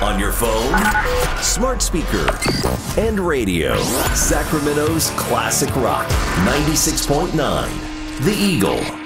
On your phone, smart speaker, and radio. Sacramento's classic rock, 96.9, The Eagle.